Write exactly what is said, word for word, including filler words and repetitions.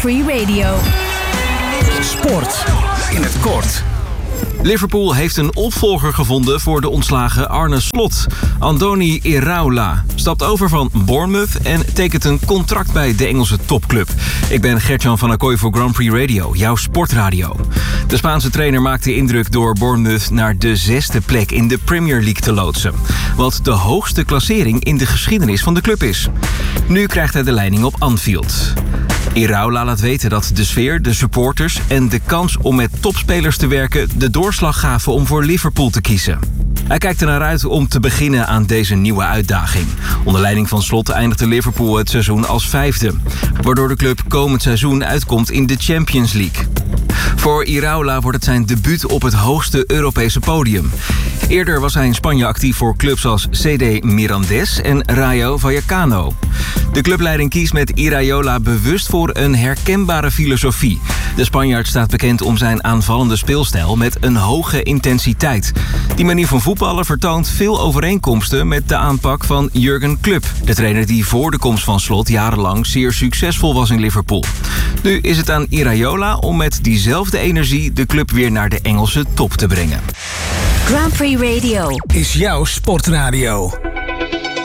Free Radio. Sport in het kort. Liverpool heeft een opvolger gevonden voor de ontslagen Arne Slot. Andoni Iraola stapt over van Bournemouth en tekent een contract bij de Engelse topclub. Ik ben Gertjan van Accoy voor Grand Prix Radio, jouw sportradio. De Spaanse trainer maakte indruk door Bournemouth naar de zesde plek in de Premier League te loodsen. Wat de hoogste klassering in de geschiedenis van de club is. Nu krijgt hij de leiding op Anfield. Iraola laat weten dat de sfeer, de supporters en de kans om met topspelers te werken de doorslag gaven om voor Liverpool te kiezen. Hij kijkt er naar uit om te beginnen aan deze nieuwe uitdaging. Onder leiding van Slot eindigde Liverpool het seizoen als vijfde, waardoor de club komend seizoen uitkomt in de Champions League. Voor Iraola wordt het zijn debuut op het hoogste Europese podium. Eerder was hij in Spanje actief voor clubs als C D Mirandés en Rayo Vallecano. De clubleiding kiest met Iraola bewust voor een herkenbare filosofie. De Spanjaard staat bekend om zijn aanvallende speelstijl met een hoge intensiteit. Die manier van voetballen vertoont veel overeenkomsten met de aanpak van Jurgen Klopp, de trainer die voor de komst van Slot jarenlang zeer succesvol was in Liverpool. Nu is het aan Iraola om met diezelfde energie de club weer naar de Engelse top te brengen. Grand Prix Radio is jouw sportradio.